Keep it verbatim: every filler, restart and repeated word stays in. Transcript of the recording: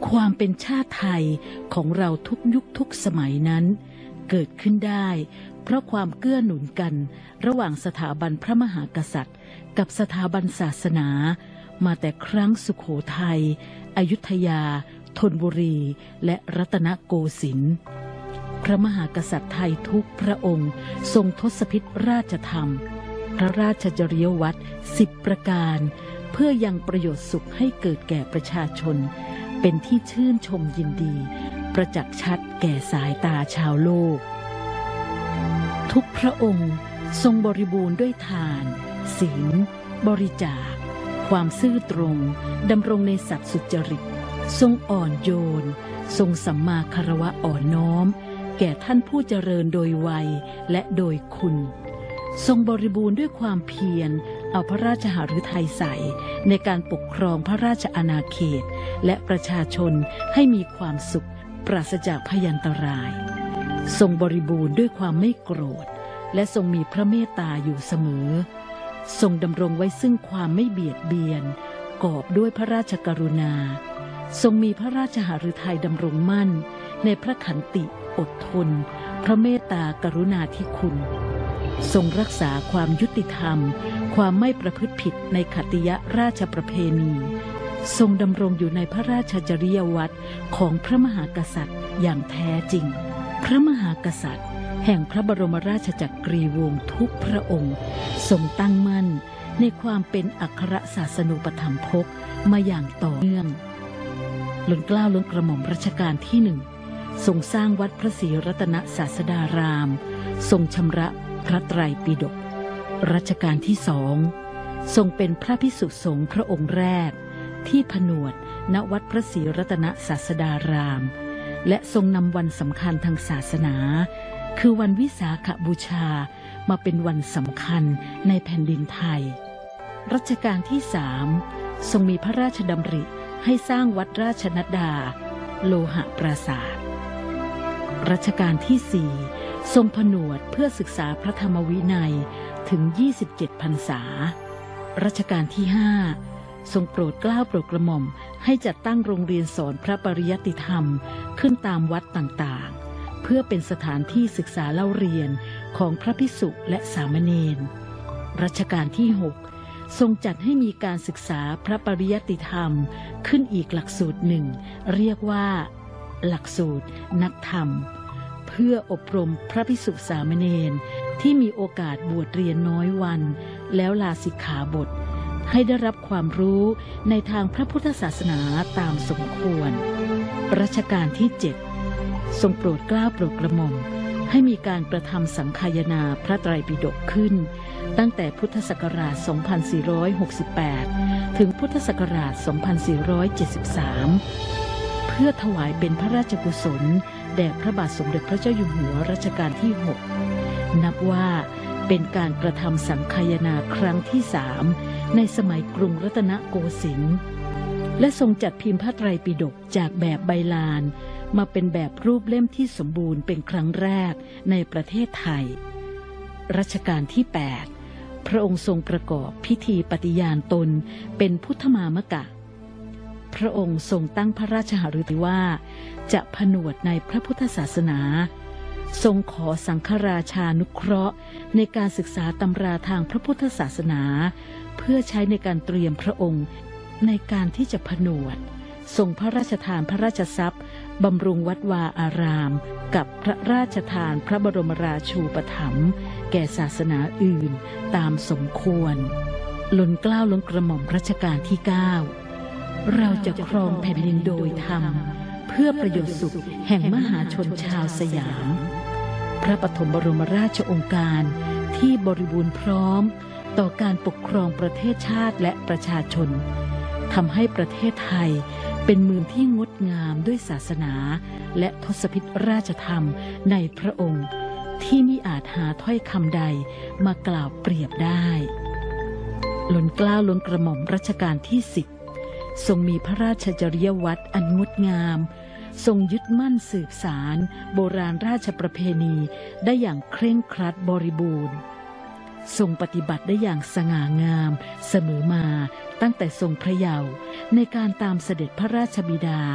ความเป็นชาติไทยของเราทุกยุคทุกสมัยนั้นเกิดขึ้นได้เพราะความเกื้อหนุนกันระหว่างสถาบันพระมหากษัตริย์กับสถาบันศาสนามาแต่ครั้งสุโขทัยอยุธยาธนบุรีและรัตนโกสินทร์พระมหากษัตริย์ไทยทุกพระองค์ทรงทศพิธราชธรรมพระราชจริยวัตรสิบประการเพื่อยังประโยชน์สุขให้เกิดแก่ประชาชนเป็นที่ชื่นชมยินดีประจักษ์ชัดแก่สายตาชาวโลกทุกพระองค์ทรงบริบูรณ์ด้วยทานศีลบริจาคความซื่อตรงดำรงในสัตย์สุจริตทรงอ่อนโยนทรงสัมมาคารวะอ่อนน้อมแก่ท่านผู้เจริญโดยวัยและโดยคุณทรงบริบูรณ์ด้วยความเพียรเอาพระราชหฤทัยใส่ในการปกครองพระราชอาณาเขตและประชาชนให้มีความสุขปราศจากพยันตรายทรงบริบูรณ์ด้วยความไม่โกรธและทรงมีพระเมตตาอยู่เสมอทรงดำรงไว้ซึ่งความไม่เบียดเบียนกอบด้วยพระราชกรุณาทรงมีพระราชหฤทัยดำรงมั่นในพระขันติอดทนพระเมตตากรุณาธิคุณทรงรักษาความยุติธรรมความไม่ประพฤติผิดในขัตติยราชประเพณีทรงดำรงอยู่ในพระราชจริยวัตรของพระมหากษัตริย์อย่างแท้จริงพระมหากษัตริย์แห่งพระบรมราชจักรีวงศ์ทุกพระองค์ทรงตั้งมั่นในความเป็นอัครศาสนูปถัมภกมาอย่างต่อเนื่องล้นเกล้าล้นกระหม่อมรัชกาลที่หนึ่งทรงสร้างวัดพระศรีรัตนศาสดารามทรงชำระพระไตรปิฎกรัชกาลที่สองทรงเป็นพระภิกษุสงฆ์พระองค์แรกที่ผนวดณวัดพระศรีรัตนศาสดารามและทรงนำวันสำคัญทางศาสนาคือวันวิสาขบูชามาเป็นวันสำคัญในแผ่นดินไทยรัชกาลที่สามทรงมีพระราชดำริให้สร้างวัดราชนัดดาโลหะปราสาทรัชกาลที่สี่ทรงผนวดเพื่อศึกษาพระธรรมวินัยถึงยี่สิบเจ็ดพรรษารัชกาลที่ห้าทรงโปรดเกล้าโปรดกระหม่อมให้จัดตั้งโรงเรียนสอนพระปริยัติธรรมขึ้นตามวัดต่างๆเพื่อเป็นสถานที่ศึกษาเล่าเรียนของพระภิกษุและสามเณรรัชกาลที่หกทรงจัดให้มีการศึกษาพระปริยัติธรรมขึ้นอีกหลักสูตรหนึ่งเรียกว่าหลักสูตรนักธรรมเพื่ออบรมพระภิกษุสามเณรที่มีโอกาสบวชเรียนน้อยวันแล้วลาสิกขาบทให้ได้รับความรู้ในทางพระพุทธศาสนาตามสมควรรัชกาลที่เจ็ดทรงโปรดเกล้าโปรดกระหม่อมให้มีการกระทำสังฆายนาพระไตรปิฎกขึ้นตั้งแต่พุทธศักราช สองพันสี่ร้อยหกสิบแปด ถึงพุทธศักราช สองพันสี่ร้อยเจ็ดสิบสาม เพื่อถวายเป็นพระราชกุศลแด่พระบาทสมเด็จพระเจ้าอยู่หัวรัชกาลที่หกนับว่าเป็นการกระทำสังฆายนาครั้งที่สามในสมัยกรุงรัตนโกสินทร์และทรงจัดพิมพ์พระไตรปิฎกจากแบบใบลานมาเป็นแบบรูปเล่มที่สมบูรณ์เป็นครั้งแรกในประเทศไทยรัชกาลที่แปดพระองค์ทรงประกอบพิธีปฏิญาณตนเป็นพุทธมามกะพระองค์ทรงตั้งพระราชหฤทัยว่าจะผนวดในพระพุทธศาสนาทรงขอสังฆราชานุเคราะห์ในการศึกษาตำราทางพระพุทธศาสนาเพื่อใช้ในการเตรียมพระองค์ในการที่จะผนวดทรงพระราชทานพระราชทรัพย์บำรุงวัดวาอารามกับพระราชทานพระบรมราชูปถัมภ์แก่ศาสนาอื่นตามสมควรล้นเกล้าล้นกระหม่อมรัชกาลที่เก้าเราจะครองแผ่นดินโดยธรรมเพื่อประโยชน์สุขแห่งมหาชนชาวสยามพระปฐมบรมราชโองการที่บริบูรณ์พร้อมต่อการปกครองประเทศชาติและประชาชนทำให้ประเทศไทยเป็นเมืองที่งดงามด้วยศาสนาและทศพิธราชธรรมในพระองค์ที่มิอาจหาถ้อยคำใดมากล่าวเปรียบได้ล้นเกล้าล้นกระหม่อมรัชกาลที่สิบทรงมีพระราชจริยวัตรอันงดงามทรงยึดมั่นสืบสารโบราณราชประเพณีได้อย่างเคร่งครัดบริบูรณ์ทรงปฏิบัติได้อย่างสง่างามเสมอมาตั้งแต่ทรงพระเยาว์ในการตามเสด็จพระราชบิดา